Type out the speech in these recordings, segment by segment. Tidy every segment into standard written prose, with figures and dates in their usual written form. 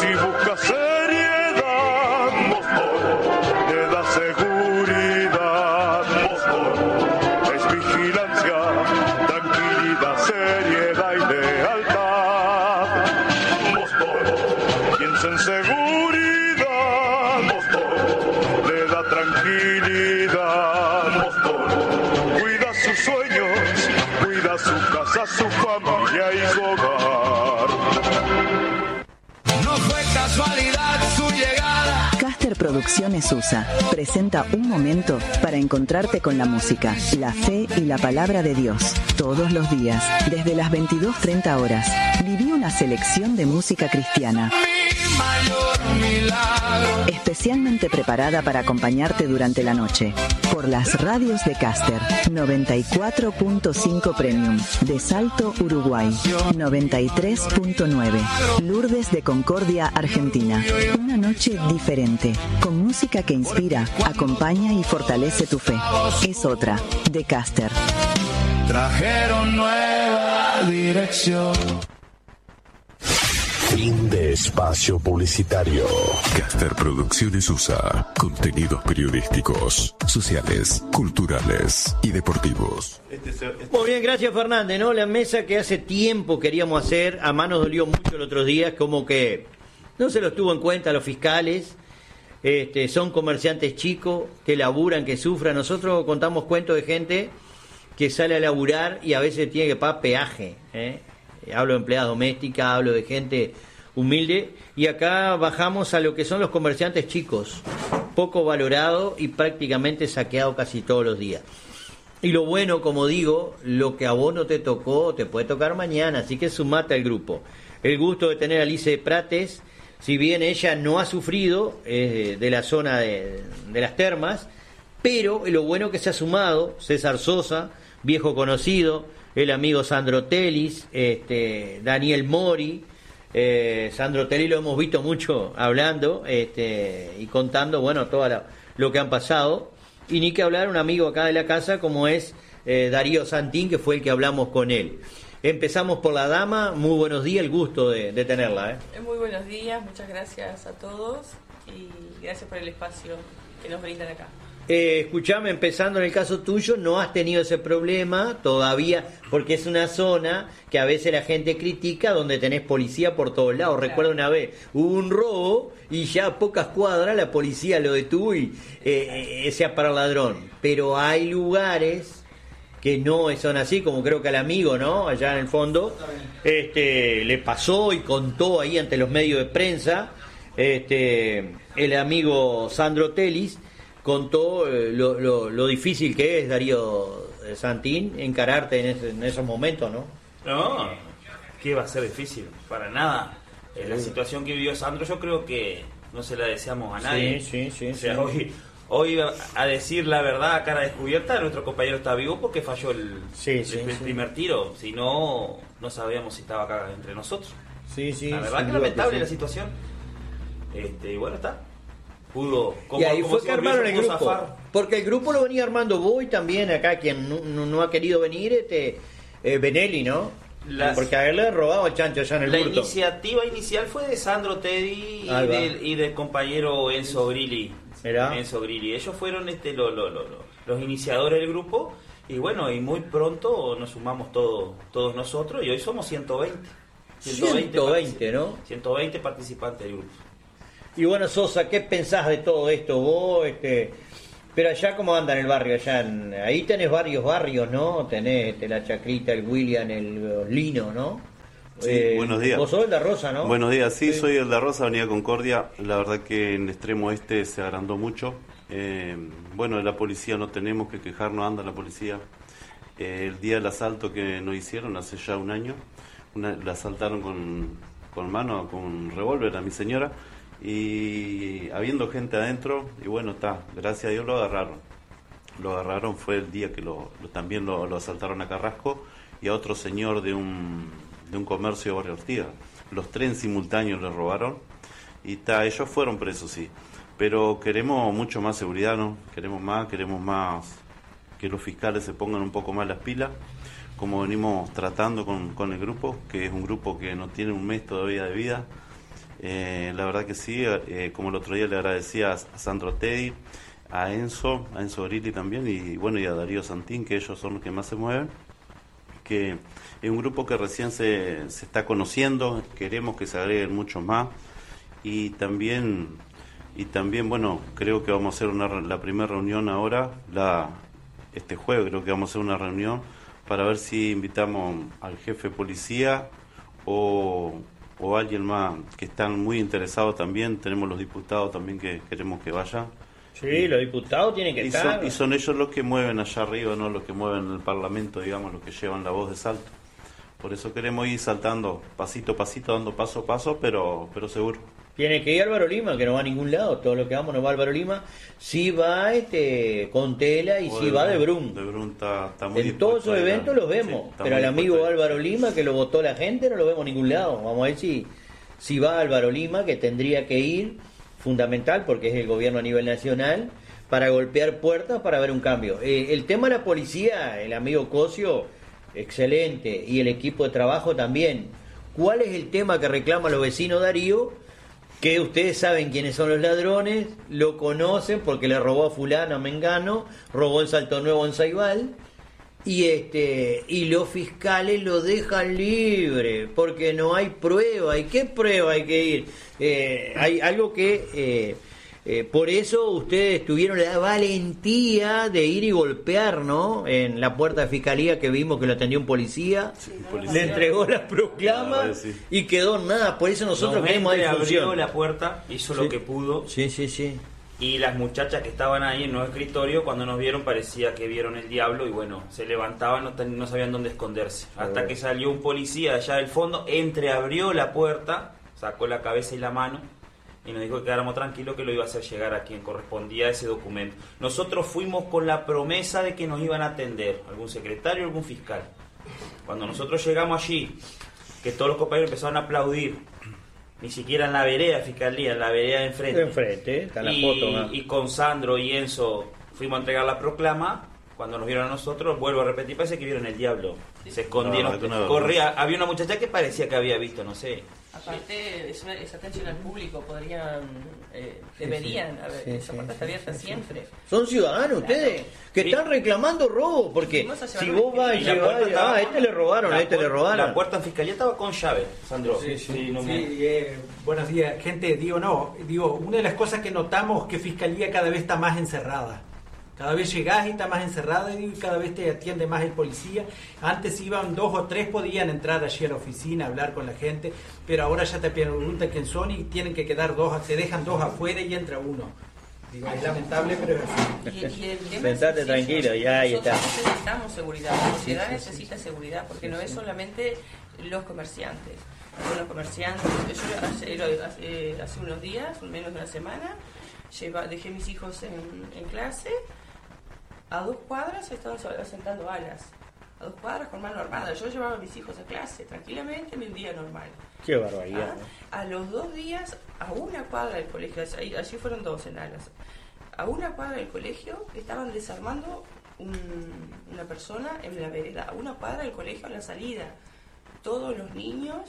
si busca seriedad, Moscón le da seguridad. Moscón es vigilancia, tranquilidad, seriedad y lealtad. Moscón piensa en seguridad. Moscón le da tranquilidad. Moscón cuida sus sueños, cuida su casa, su familia y su hogar. No fue casualidad su llegada. Caster Producciones USA presenta un momento para encontrarte con la música, la fe y la palabra de Dios. Todos los días, desde las 22:30 horas, viví una selección de música cristiana. Especialmente preparada para acompañarte durante la noche. Por las radios de Caster, 94.5 Premium, de Salto, Uruguay, 93.9, Lourdes de Concordia, Argentina. Una noche diferente, con música que inspira, acompaña y fortalece tu fe. Es otra, de Caster. Trajeron nueva dirección. Fin de espacio publicitario. Caster Producciones USA. Contenidos periodísticos, sociales, culturales y deportivos. Muy bien, gracias Fernández, ¿no? La mesa que hace tiempo queríamos hacer, a más nos dolió mucho el otro día, como que no se los tuvo en cuenta los fiscales. Son comerciantes chicos que laburan, que sufran. Nosotros contamos cuentos de gente que sale a laburar y a veces tiene que pagar peaje, Hablo de empleadas domésticas, hablo de gente humilde, y acá bajamos a lo que son los comerciantes chicos, poco valorados y prácticamente saqueados casi todos los días. Y lo bueno, como digo, lo que a vos no te tocó, te puede tocar mañana, así que sumate al grupo. El gusto de tener a Alice Prates, si bien ella no ha sufrido, de la zona de las termas, pero lo bueno que se ha sumado César Sosa, viejo conocido, el amigo Sandro Telis, Daniel Mori. Sandro Telis lo hemos visto mucho hablando y contando, bueno, todo lo que han pasado. Y ni que hablar un amigo acá de la casa como es Darío Santín, que fue el que hablamos con él. Empezamos por la dama. Muy buenos días, el gusto de tenerla. Muy buenos días, muchas gracias a todos y gracias por el espacio que nos brindan acá. Escuchame, empezando en el caso tuyo, no has tenido ese problema todavía, porque es una zona que a veces la gente critica, donde tenés policía por todos lados. Claro. Recuerdo una vez, hubo un robo y ya a pocas cuadras la policía lo detuvo y sea para el ladrón. Pero hay lugares que no son así, como creo que al amigo, ¿no? Allá en el fondo, le pasó y contó ahí ante los medios de prensa, el amigo Sandro Telis, contó lo difícil que es, Darío Santín, encararte en esos momentos, ¿no? No, ¿qué va a ser difícil? Para nada. La situación que vivió Sandro, yo creo que no se la deseamos a nadie. Sí. O sea, hoy a decir la verdad a cara descubierta, nuestro compañero está vivo porque falló el primer tiro. Si no, no sabíamos si estaba acá entre nosotros. La verdad que lamentable la situación. Y bueno, está. Y ahí fue que armaron el grupo, zafar. Porque el grupo lo venía armando vos y también acá quien no ha querido venir, Benelli, ¿no? Porque a él le robaba el chancho allá en el hurto. La iniciativa inicial fue de Sandro Teddy y del compañero Enzo Grilli. Ellos fueron los iniciadores del grupo y bueno, y muy pronto nos sumamos todos nosotros y hoy somos 120, ¿no? 120 participantes del grupo. Y bueno, Sosa, ¿qué pensás de todo esto vos? Pero allá, ¿cómo anda en el barrio? Ahí tenés varios barrios, ¿no? Tenés la Chacrita, el William, el Lino, ¿no? Sí, buenos días. Vos sos el de Rosa, ¿no? Buenos días, sí, soy el de Rosa, Avenida Concordia. La verdad que en el extremo este se agrandó mucho. Bueno, de la policía no tenemos que quejarnos, anda la policía. El día del asalto que nos hicieron hace ya un año, la asaltaron con revólver a mi señora. Y habiendo gente adentro, y bueno, gracias a Dios lo agarraron. Fue el día que también lo asaltaron a Carrasco y a otro señor de un comercio de Barrio Ortiga. Los tres en simultáneo le robaron y ellos fueron presos, sí, pero queremos mucho más seguridad, ¿no? Queremos más que los fiscales se pongan un poco más las pilas, como venimos tratando con el grupo, que es un grupo que no tiene un mes todavía de vida. La verdad que sí, como el otro día le agradecía a Sandro Teddy, a Enzo Grilli también, y bueno, y a Darío Santín, que ellos son los que más se mueven, que es un grupo que recién se está conociendo, queremos que se agreguen muchos más, y también bueno, creo que vamos a hacer la primera reunión ahora, este jueves creo que vamos a hacer una reunión para ver si invitamos al jefe de policía o alguien más que están muy interesados también. Tenemos los diputados también que queremos que vayan. Sí, los diputados tienen que estar. Y son ellos los que mueven allá arriba, no los que mueven el Parlamento, digamos, los que llevan la voz de Salto. Por eso queremos ir saltando pasito a pasito, dando paso a paso, pero seguro. Tiene que ir Álvaro Lima, que no va a ningún lado. Todo lo que vamos no va Álvaro Lima. Sí va con Tela y sí va de Brun. De Brun está muy en todos esos eventos los vemos. Sí, pero al amigo Álvaro Lima, que lo votó la gente, no lo vemos en ningún lado. Vamos a ver si va Álvaro Lima, que tendría que ir, fundamental, porque es el gobierno a nivel nacional, para golpear puertas, para ver un cambio. El tema de la policía, el amigo Cosio, excelente. Y el equipo de trabajo también. ¿Cuál es el tema que reclaman los vecinos, Darío? Que ustedes saben quiénes son los ladrones, lo conocen porque le robó a fulano, a Mengano, robó en Salto Nuevo, en Saibal, y los fiscales lo dejan libre porque no hay prueba. ¿Y qué prueba hay que ir? Hay algo que por eso ustedes tuvieron la valentía de ir y golpear, ¿no? En la puerta de fiscalía, que vimos que lo atendió un policía, le entregó la proclama y quedó nada. Por eso nosotros queremos abrió la puerta, hizo lo que pudo. Sí. Y las muchachas que estaban ahí en los escritorios, cuando nos vieron, parecía que vieron el diablo y bueno, se levantaban, no sabían dónde esconderse. Hasta que salió un policía de allá del fondo, entreabrió la puerta, sacó la cabeza y la mano y nos dijo que quedáramos tranquilos, que lo iba a hacer llegar a quien correspondía a ese documento. Nosotros fuimos con la promesa de que nos iban a atender, algún secretario, algún fiscal. Cuando nosotros llegamos allí, que todos los compañeros empezaron a aplaudir, ni siquiera en la vereda fiscalía, en la vereda de enfrente. Está la foto, ¿no? Y con Sandro y Enzo fuimos a entregar la proclama. Cuando nos vieron a nosotros, vuelvo a repetir, parece que vieron el diablo. Se escondieron, corría. Había una muchacha que parecía que había visto, no sé. Aparte, es atención al público, deberían haber, esa puerta está abierta siempre. Son ciudadanos ustedes, que están reclamando robo, porque si vos vas y llevas, a este le robaron, a este le robaron. La puerta en fiscalía estaba con llave, Sandro. Buenos días, gente. Una de las cosas que notamos es que fiscalía cada vez está más encerrada. Cada vez llegás y está más encerrada y cada vez te atiende más el policía. Antes iban 2 o 3, podían entrar allí a la oficina, a hablar con la gente, pero ahora ya te preguntan quién son y tienen que quedar 2, te dejan 2 afuera y entra uno. Es lamentable, pero es así. Sentate tranquilo, ya ahí está. Nosotros necesitamos seguridad, la sociedad necesita seguridad, porque no es solamente los comerciantes. Son los comerciantes. Yo hace unos días, menos de una semana, dejé mis hijos en clase. A 2 cuadras estaban asentando alas. A 2 cuadras con mano armada. Yo llevaba a mis hijos a clase tranquilamente en un día normal. Qué barbaridad. A los 2 días, a 1 cuadra del colegio, allí fueron 2 en alas. A 1 cuadra del colegio estaban desarmando una persona en la vereda. A 1 cuadra del colegio a la salida. Todos los niños.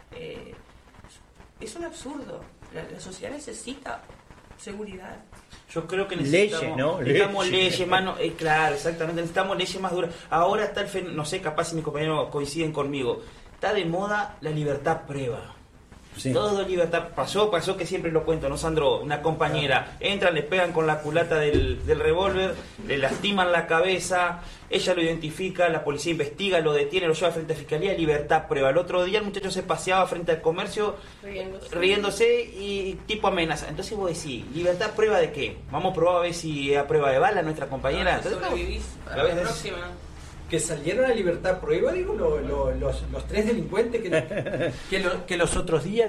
Es un absurdo. La sociedad necesita seguridad. Yo creo que necesitamos leyes más, claro, exactamente, necesitamos leyes más duras. Ahora está no sé, capaz si mis compañeros coinciden conmigo, está de moda la libertad prueba. Sí. Todo libertad. Pasó que siempre lo cuento, ¿no, Sandro? Una compañera, entran, le pegan con la culata del revólver, le lastiman la cabeza, ella lo identifica, la policía investiga, lo detiene, lo lleva frente a fiscalía, libertad prueba. El otro día el muchacho se paseaba frente al comercio riéndose y tipo amenaza. Entonces vos decís, ¿libertad prueba de qué? Vamos a probar a ver si es a prueba de bala nuestra compañera. Entonces, sobrevivís a la próxima. Que salieron a libertad prueba, los 3 delincuentes que los otros días,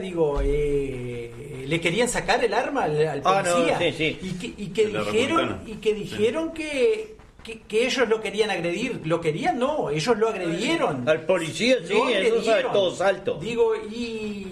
le querían sacar el arma al policía. Y que dijeron que ellos lo querían agredir. Lo querían, no, ellos lo agredieron. Al policía, sí, eso sabe todo salto. Y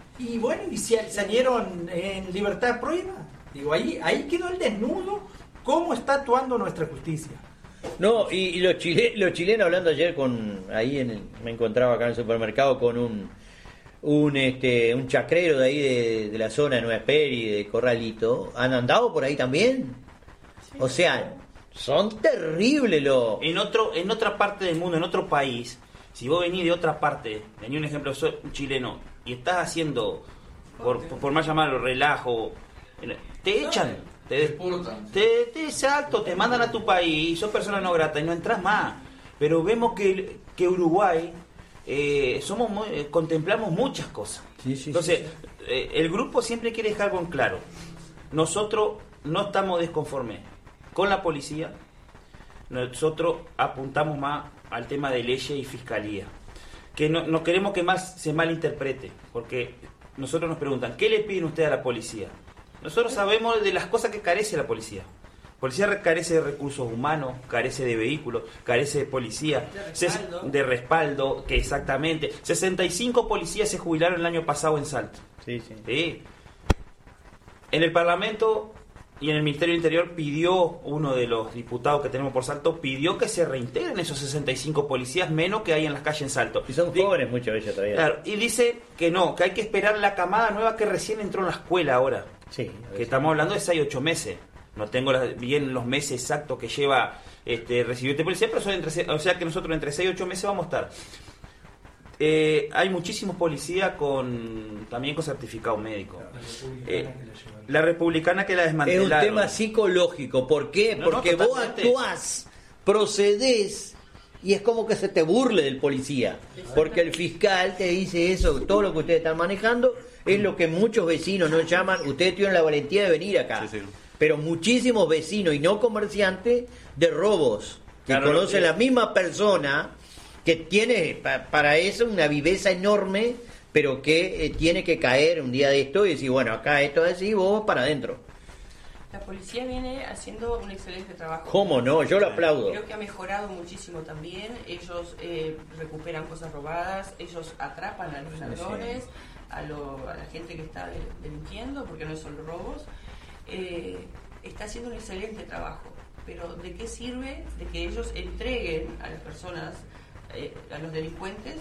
salieron en libertad prueba. Ahí quedó el desnudo cómo está actuando nuestra justicia. No, y los chilenos, hablando ayer me encontraba acá en el supermercado con un chacrero de ahí de la zona de Nueva Esperi, de Corralito, han andado por ahí también. Sí, o sea, son terribles los... En otra parte del mundo, en otro país, si vos venís de otra parte, venís un ejemplo, sos un chileno, y estás haciendo, por más llamarlo, relajo, te echan, exacto, te mandan a tu país, sos persona no grata y no entras más. Pero vemos que Uruguay, contemplamos muchas cosas. Entonces, el grupo siempre quiere dejar algo en claro. Nosotros no estamos desconformes con la policía, nosotros apuntamos más al tema de leyes y fiscalía, que no queremos que más se malinterprete, porque nosotros nos preguntan, ¿qué le piden ustedes a la policía? Nosotros sabemos de las cosas que carece la policía. La policía carece de recursos humanos, carece de vehículos, carece de policía, de respaldo, que exactamente. 65 policías se jubilaron el año pasado en Salto. Sí. En el Parlamento y en el Ministerio del Interior pidió, uno de los diputados que tenemos por Salto, pidió que se reintegren esos 65 policías menos que hay en las calles en Salto. Y son jóvenes muchas veces todavía. Claro, y dice que no, que hay que esperar la camada nueva que recién entró en la escuela ahora. Sí. Que estamos hablando de 6-8 meses. No tengo bien los meses exactos que lleva recibir de policía, pero o sea que nosotros entre 6 y 8 meses vamos a estar. Hay muchísimos policías también con certificado médico. La republicana que la desmantelaron. Es un tema psicológico. ¿Por qué? Porque vos actuás, procedés y es como que se te burle del policía. Porque el fiscal te dice eso, todo lo que ustedes están manejando es lo que muchos vecinos nos llaman. Ustedes tuvieron la valentía de venir acá. Sí. Pero muchísimos vecinos y no comerciantes de robos que conocen la misma persona que tiene para eso una viveza enorme, pero que tiene que caer un día de esto y decir, bueno, acá esto es así, vos para adentro. La policía viene haciendo un excelente trabajo. ¿Cómo no? Yo lo aplaudo. Creo que ha mejorado muchísimo también. Ellos recuperan cosas robadas, ellos atrapan a los ladrones, a la gente que está delinquiendo, porque no son robos. Está haciendo un excelente trabajo, pero ¿de qué sirve de que ellos entreguen a las personas, a los delincuentes,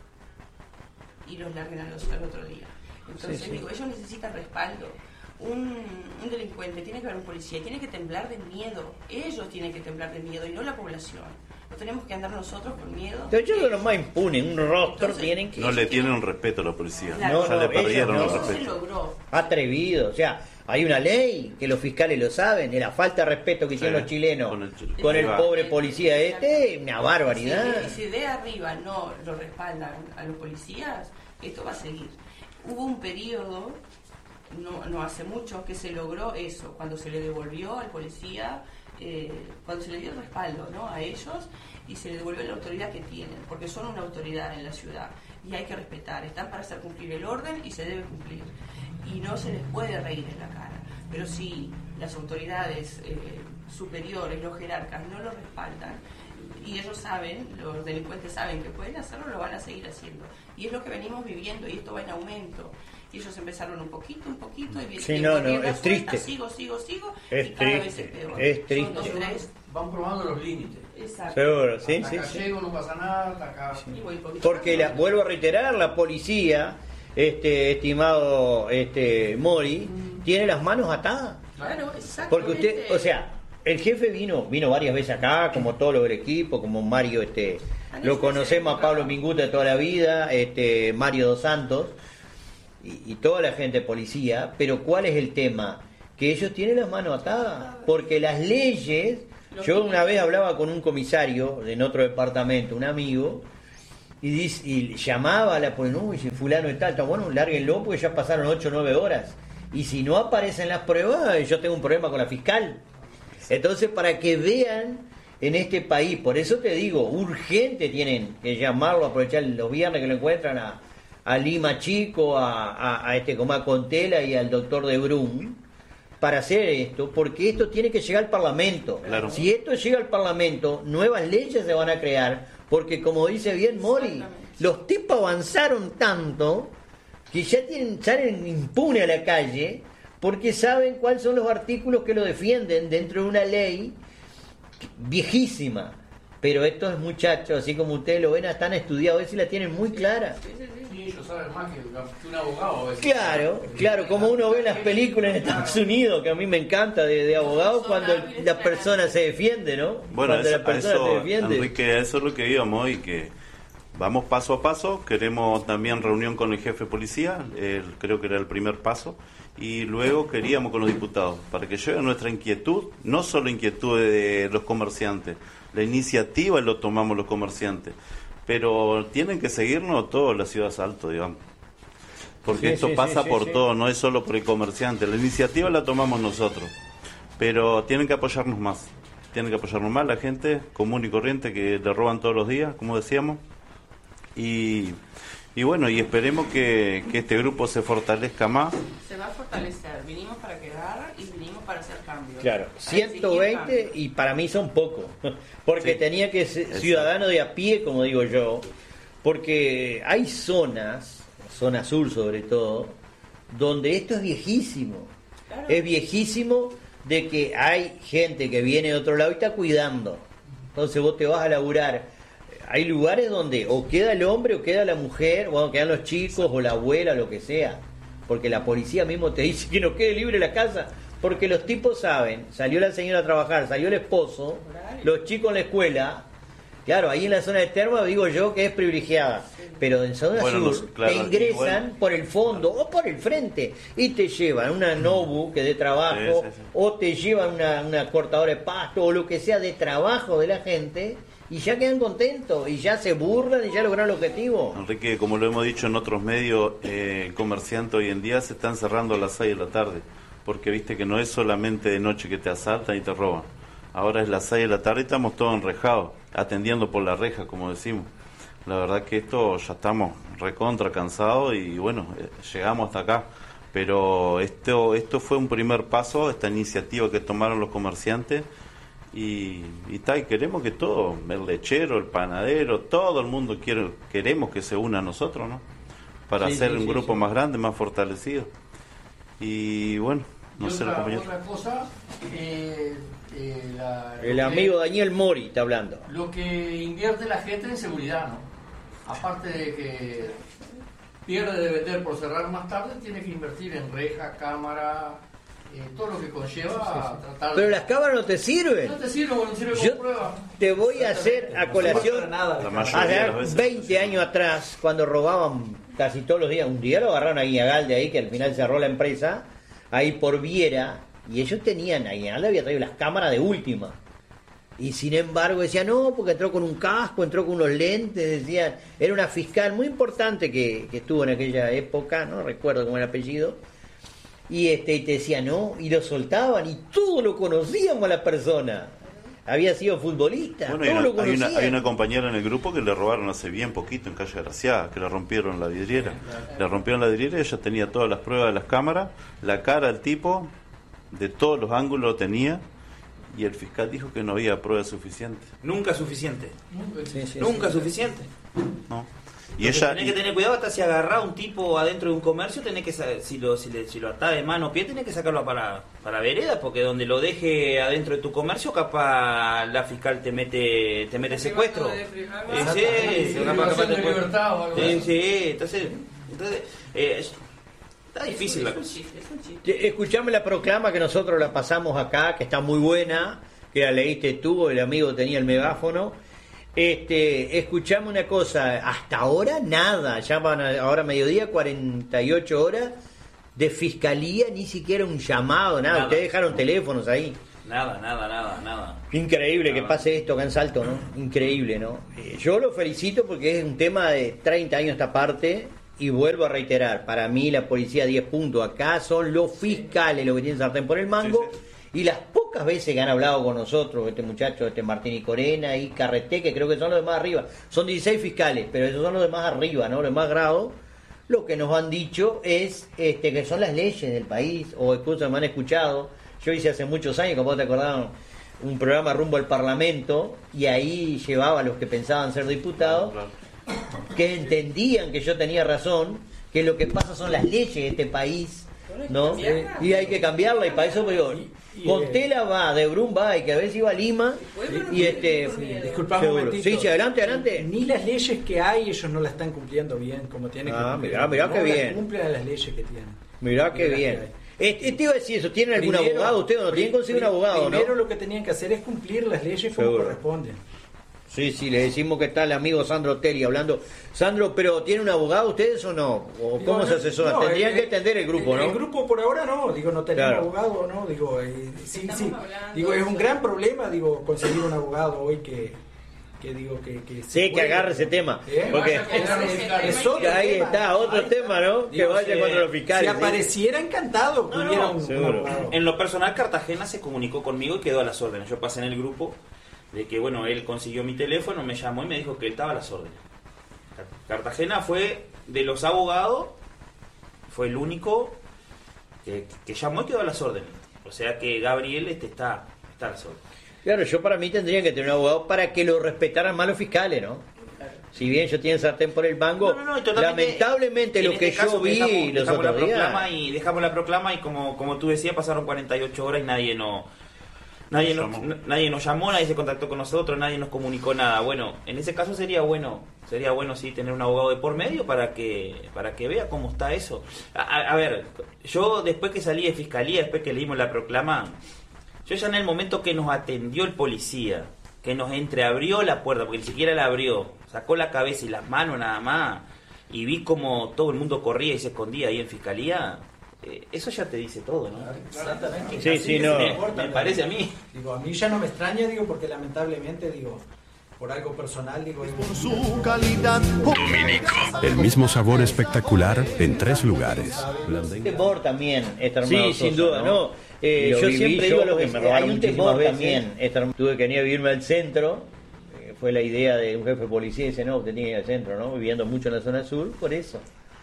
y los larguen al otro día? Entonces digo, ellos necesitan respaldo. Un delincuente, tiene que haber un policía, tiene que temblar de miedo. Ellos tienen que temblar de miedo y no la población. No tenemos que andar nosotros con miedo. Pero ellos son los más impunes, un rostro tienen que... No le tienen un respeto a la policía. Claro. Ya le perdieron el respeto. Se logró. Atrevido, o sea, hay una ley que los fiscales lo saben, de la falta de respeto que hicieron los chilenos con el pobre policía una barbaridad. Y si de arriba no lo respaldan a los policías, esto va a seguir. Hubo un periodo, no hace mucho, que se logró eso, cuando se le devolvió al policía, cuando se le dio el respaldo, ¿no?, a ellos, y se le devolvió la autoridad que tienen, porque son una autoridad en la ciudad y hay que respetar, están para hacer cumplir el orden y se debe cumplir, y no se les puede reír en la cara. Pero si las autoridades superiores, los jerarcas, no lo respaldan, y ellos saben, los delincuentes saben que pueden hacerlo, lo van a seguir haciendo, y es lo que venimos viviendo, y esto va en aumento. Ellos empezaron un poquito, y es triste. Sigo, es y cada triste, vez es peor. Es triste. Son 2, 3. Van probando los límites. Exacto. Seguro, sí. Gallego no pasa nada, acá. Sí. Porque vuelvo a reiterar, la policía, estimado Mori, tiene las manos atadas. Claro, exactamente. Porque usted, o sea, el jefe vino varias veces acá, como todo lo del equipo, como Mario, lo conocemos a Pablo Minguta de toda la vida, Mario Dos Santos, y toda la gente de policía, pero ¿cuál es el tema? Que ellos tienen las manos atadas, porque las leyes... Yo una vez hablaba con un comisario en otro departamento, un amigo, y llamaba a la policía, no, y si fulano está bueno, lárguenlo porque ya pasaron 8 o 9 horas. Y si no aparecen las pruebas, yo tengo un problema con la fiscal. Entonces, para que vean en este país, por eso te digo, urgente tienen que llamarlo, aprovechar los viernes que lo encuentran a Lima Chico, a Contela y al doctor de Brum, para hacer esto, porque esto tiene que llegar al Parlamento. Claro. Si esto llega al Parlamento, nuevas leyes se van a crear, porque como dice bien Mori, los tipos avanzaron tanto que ya salen impunes a la calle, porque saben cuáles son los artículos que lo defienden dentro de una ley viejísima. Pero estos muchachos, así como ustedes lo ven, están estudiados, a ver si la tienen muy clara. ellos saben más que un abogado a veces. Claro, como uno ve en las películas en Estados Unidos, que a mí me encanta de abogados, cuando la persona se defiende, ¿no? Bueno, cuando la persona se defiende. Enrique, eso es lo que íbamos y que vamos paso a paso. Queremos también reunión con el jefe de policía, creo que era el primer paso, y luego queríamos con los diputados, para que lleven nuestra inquietud, no solo inquietud de los comerciantes, la iniciativa lo tomamos los comerciantes, pero tienen que seguirnos todos la ciudad de Salto, digamos, porque esto pasa por todo, no es solo por el comerciante, la iniciativa la tomamos nosotros, pero tienen que apoyarnos más, la gente común y corriente que le roban todos los días, como decíamos. Y bueno, y esperemos que este grupo se fortalezca más. Se va a fortalecer, vinimos para quedar y vinimos para hacer cambios. Claro, 120 y para mí son pocos, porque tenía que ser ciudadano de a pie, como digo yo, porque hay zonas, zona sur sobre todo, donde esto es viejísimo. Claro. Es viejísimo de que hay gente que viene de otro lado y está cuidando. Entonces vos te vas a laburar. Hay lugares donde o queda el hombre o queda la mujer, o quedan los chicos o la abuela, lo que sea. Porque la policía mismo te dice que no quede libre la casa. Porque los tipos saben, salió la señora a trabajar, salió el esposo, los chicos en la escuela. Claro, ahí en la zona de Terma digo yo que es privilegiada. Pero en zona sur te ingresan por el fondo o por el frente y te llevan una Nobu que de trabajo o te llevan una cortadora de pasto o lo que sea de trabajo de la gente. Y ya quedan contentos, y ya se burlan, y ya lograron el objetivo. Enrique, como lo hemos dicho en otros medios, el comerciante hoy en día se están cerrando a las 6 de la tarde, porque viste que no es solamente de noche que te asaltan y te roban. Ahora es las 6 de la tarde y estamos todos enrejados, atendiendo por la reja, como decimos. La verdad que esto ya estamos recontra cansados y bueno, llegamos hasta acá. Pero esto fue un primer paso, esta iniciativa que tomaron los comerciantes. Y queremos que todo, el lechero, el panadero, todo el mundo queremos que se una a nosotros, ¿no? Para hacer un grupo más grande, más fortalecido. Y bueno, no sé, otra cosa, el amigo Daniel Mori está hablando. Lo que invierte la gente en seguridad, ¿no? Aparte de que pierde de vender por cerrar más tarde, tiene que invertir en reja, cámara, todo lo que conlleva tratar. Pero las cámaras no te sirven. No te sirven, no sirve como prueba. Te voy a hacer a colación hace 20 años atrás, cuando robaban casi todos los días. Un día lo agarraron a Guiñagalde ahí, que al final cerró la empresa, ahí por Viera, y ellos tenían, a Guiñagalde había traído las cámaras de última. Y sin embargo decían, no, porque entró con un casco, entró con unos lentes, decían, era una fiscal muy importante que estuvo en aquella época, no recuerdo cómo era el apellido, y te decía no, y lo soltaban, y todos lo conocíamos a la persona. Había sido futbolista, bueno, todos lo conocían. Hay una compañera en el grupo que le robaron hace bien poquito en Calle Graciada, que le rompieron la vidriera. Le rompieron la vidriera y ella tenía todas las pruebas de las cámaras, la cara del tipo, de todos los ángulos lo tenía, y el fiscal dijo que no había pruebas suficientes. Nunca suficiente. Nunca suficiente. No. Y ella tenés que tener cuidado hasta si agarrá un tipo adentro de un comercio, tenés que si lo atás de mano o pie, tenés que sacarlo para vereda, porque donde lo deje adentro de tu comercio, capaz la fiscal te mete secuestro. Entonces está difícil la cosa. Escuchame la proclama que nosotros la pasamos acá, que está muy buena, que la leíste tú, el amigo tenía el megáfono. Escuchame una cosa, hasta ahora nada, ya van ahora mediodía, 48 horas de fiscalía, ni siquiera un llamado, nada. Ustedes dejaron teléfonos ahí. Nada. Increíble que pase esto acá en Salto, ¿no? Increíble, ¿no? Yo lo felicito porque es un tema de 30 años esta parte, y vuelvo a reiterar, para mí la policía 10 puntos, acá son los fiscales los que tienen sartén por el mango. Y las pocas veces que han hablado con nosotros, este muchacho, Martín y Corena y Carreté, que creo que son los de más arriba, son 16 fiscales, pero esos son los de más arriba, ¿no? Los de más grado, lo que nos han dicho es que son las leyes del país, o incluso me han escuchado. Yo hice hace muchos años, como te acordaban, un programa rumbo al Parlamento, y ahí llevaba a los que pensaban ser diputados, que entendían que yo tenía razón, que lo que pasa son las leyes de este país, ¿no? Y hay que cambiarla, y para eso digo, Contela va, de Brum va, y que a veces iba a Lima, disculpame un momentito. Sí, adelante. Ni las leyes que hay ellos no las están cumpliendo bien como tienen que cumplir. Mirá qué bien. Cumplen las leyes que tienen. Mirá qué bien. Te iba a decir eso, ¿tienen algún abogado? ¿Ustedes no tienen que conseguir un abogado, Primero lo que tenían que hacer es cumplir las leyes como corresponden. Sí, le decimos que está el amigo Sandro Telly hablando. Sandro, ¿pero tiene un abogado ustedes o no? ¿O cómo se asesoran? No, Tendrían que atender el grupo, ¿no? El grupo por ahora no, no tenemos abogado, ¿no? Sí. Es un gran problema, conseguir un abogado hoy que agarre ese tema. Porque ahí está, otro tema, ¿no? Que vaya contra los fiscales. Si apareciera, encantado que hubiera un abogado. En lo personal, Cartagena se comunicó conmigo y quedó a las órdenes. Yo pasé en el grupo de que, él consiguió mi teléfono, me llamó y me dijo que él estaba a las órdenes. Cartagena fue, de los abogados, fue el único que llamó y quedó a las órdenes. O sea que Gabriel está a las órdenes. Claro, yo para mí tendrían que tener un abogado para que lo respetaran más los fiscales, ¿no? Si bien yo tienen sartén por el mango, lamentablemente lo que yo vi los otros días... Dejamos la proclama y como tú decías, pasaron 48 horas y nadie nos llamó, nadie se contactó con nosotros, nadie nos comunicó nada. Bueno, en ese caso sería bueno sí tener un abogado de por medio para que vea cómo está eso. A ver, yo después que salí de fiscalía, después que leímos la proclama, yo ya en el momento que nos atendió el policía, que nos entreabrió la puerta, porque ni siquiera la abrió, sacó la cabeza y las manos nada más, y vi como todo el mundo corría y se escondía ahí en fiscalía. Eso ya te dice todo, ¿no? Exactamente. Sí, no. Me parece a mí. A mí ya no me extraña, porque lamentablemente, por algo personal, por su calidad. Dominico. El mismo sabor espectacular en 3 lugares. Un temor también, sí, sin duda, ¿no? Yo siempre digo lo que me robaron un temor también. Tuve que venir a vivirme al centro. Fue la idea de un jefe de policía, dice, no, usted tiene que ir al centro, ¿no? Viviendo mucho en la zona sur, por eso.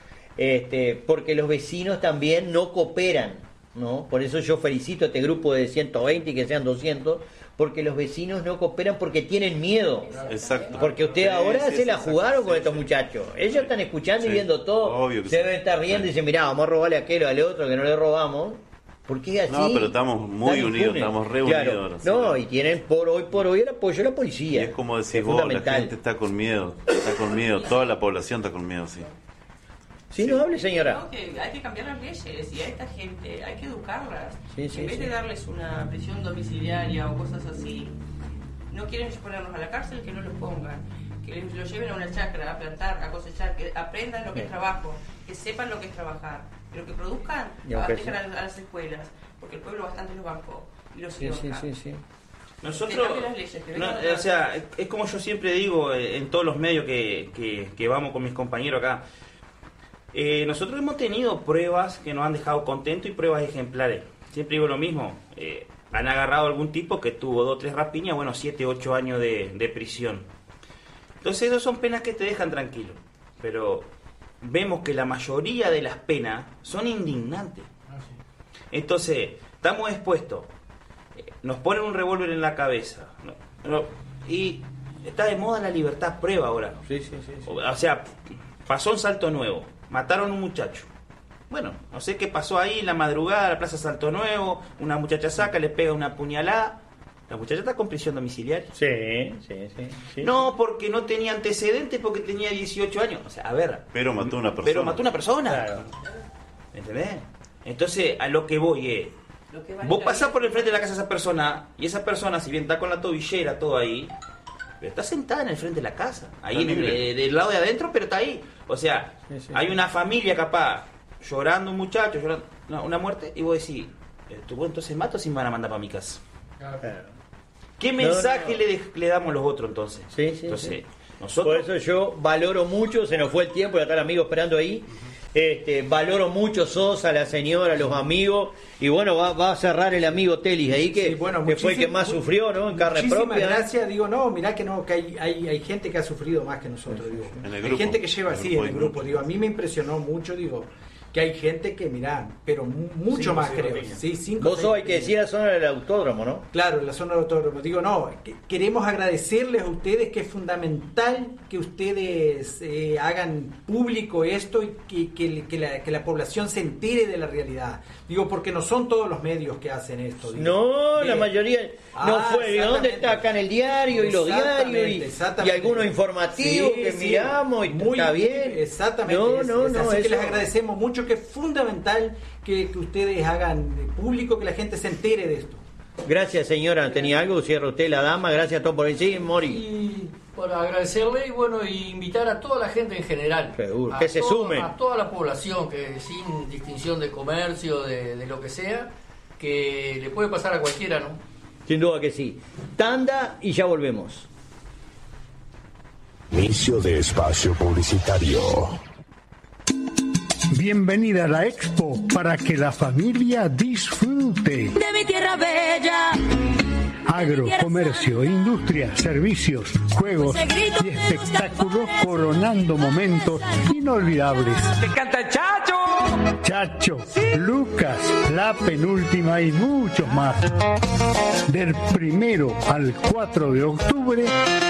Porque los vecinos también no cooperan, ¿no? Por eso yo felicito a este grupo de 120 y que sean 200, porque los vecinos no cooperan porque tienen miedo. Exacto. Porque ustedes ahora se la jugaron con estos muchachos. Ellos están escuchando y viendo todo. Se deben estar riendo y dicen, mirá, vamos a robarle a aquel o al otro que no le robamos. Porque es así. No, pero estamos muy unidos, estamos reunidos. Claro. No, y tienen hoy por hoy el apoyo de la policía. Y es como decís vos, la gente está con miedo, toda la población está con miedo, sí. Sí, no hable, señora. No, que hay que cambiar las leyes y a esta gente hay que educarlas. En vez de darles una prisión domiciliaria o cosas así, no quieren ponerlos a la cárcel, que no los pongan. Que los lleven a una chacra, a plantar, a cosechar, que aprendan lo que es trabajo, que sepan lo que es trabajar, pero que produzcan, dejen a las escuelas, porque el pueblo bastante los bancó y los sí. Nosotros, o sea, es como yo siempre digo en todos los medios que vamos con mis compañeros acá. Nosotros hemos tenido pruebas que nos han dejado contentos y pruebas ejemplares. Siempre digo lo mismo. Han agarrado a algún tipo que tuvo 2 o 3 rapiñas, 7 o 8 años de prisión. Entonces, esas son penas que te dejan tranquilo. Pero vemos que la mayoría de las penas son indignantes. Entonces, estamos expuestos. Nos ponen un revólver en la cabeza. Y está de moda la libertad prueba ahora. Sí. O sea, pasó en Salto Nuevo. Mataron a un muchacho. Bueno, no sé qué pasó ahí en la madrugada, la Plaza Salto Nuevo, una muchacha saca, le pega una puñalada. La muchacha está con prisión domiciliaria. Sí. No, porque no tenía antecedentes, porque tenía 18 años. O sea, a ver. Pero mató a una persona. Claro. ¿Entendés? Entonces, a lo que voy es... Vos pasás por el frente de la casa de esa persona, y esa persona, si bien está con la tobillera, todo ahí... Pero está sentada en el frente de la casa, ahí del lado de adentro, pero está ahí. O sea, hay una familia capaz llorando, un muchacho llorando, una muerte, y vos decís, entonces mato si me van a mandar para mi casa. Claro. ¿Qué mensaje le damos los otros entonces? Entonces, nosotros... Por eso yo valoro mucho, se nos fue el tiempo, ya está el amigo esperando ahí. Valoro mucho Sosa, la señora, los amigos, y bueno, va a cerrar el amigo Telis ahí que fue el que más sufrió, ¿no? En carne propia. Gracias, mirá que hay gente que ha sufrido más que nosotros, hay gente que lleva así en el grupo, a mí me impresionó mucho, que hay gente que, mirá, pero mucho más creo. Sí, Vos sos, hay que decir, la zona del autódromo, ¿no? Claro, la zona del autódromo. Digo, no, queremos agradecerles a ustedes, que es fundamental que ustedes hagan público esto y que la población se entere de la realidad. Digo, porque no son todos los medios que hacen esto. Digo. No, la mayoría no fue. ¿Dónde está? Acá en el diario y los diarios y algunos informativos que miramos y muy está bien. Exactamente. Así que les agradecemos mucho, que es fundamental que ustedes hagan público, que la gente se entere de esto. Gracias, señora. ¿Tenía algo? Cierra usted, la dama. Gracias a todos por decir, Mori. Y para agradecerle y invitar a toda la gente en general. Seguro. Que se sumen. A toda la población, que sin distinción de comercio, de lo que sea, que le puede pasar a cualquiera, ¿no? Sin duda que sí. Tanda y ya volvemos. Inicio de espacio publicitario. Bienvenida a la Expo para que la familia disfrute. De mi tierra bella. Agro, comercio, industria, servicios, juegos y espectáculos coronando momentos inolvidables. ¡Te canta el Chacho! Chacho, Lucas, La Penúltima y muchos más. Del 1 al 4 de octubre,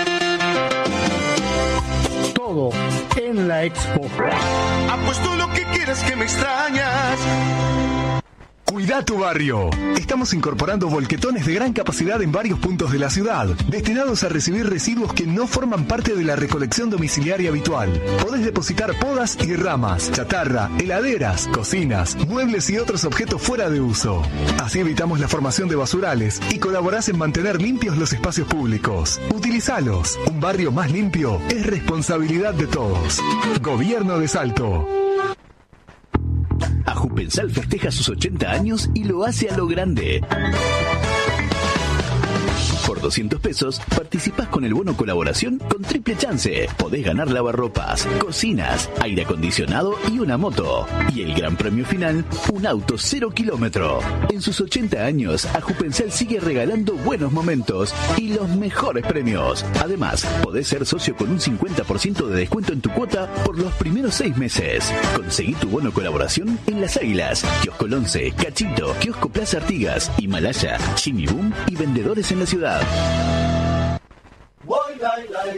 todo en la Expo. Apuesto lo que quieras, que me extrañas. Cuida tu barrio. Estamos incorporando volquetones de gran capacidad en varios puntos de la ciudad, destinados a recibir residuos que no forman parte de la recolección domiciliaria habitual. Podés depositar podas y ramas, chatarra, heladeras, cocinas, muebles y otros objetos fuera de uso. Así evitamos la formación de basurales y colaborás en mantener limpios los espacios públicos. Utilizalos. Un barrio más limpio es responsabilidad de todos. Gobierno de Salto. Ajupensal festeja sus 80 años y lo hace a lo grande. Por 200 pesos participás con el bono colaboración con triple chance. Podés ganar lavarropas, cocinas, aire acondicionado y una moto. Y el gran premio final, un auto 0 kilómetro. En sus 80 años, Ajupensal sigue regalando buenos momentos y los mejores premios. Además, podés ser socio con un 50% de descuento en tu cuota por los primeros 6 meses. Conseguí tu bono colaboración en Las Águilas, Kiosco 11, Cachito, Kiosco Plaza Artigas, Himalaya, Jimmy Boom y vendedores en la ciudad.